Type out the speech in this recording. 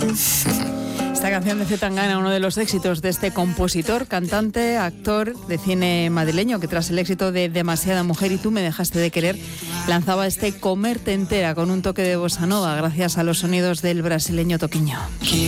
Esta canción de C. Tangana, uno de los éxitos de este compositor, cantante, actor de cine madrileño, que tras el éxito de Demasiada Mujer y Tú me dejaste de querer, lanzaba este Comerte entera con un toque de bossa nova, gracias a los sonidos del brasileño Toquinho.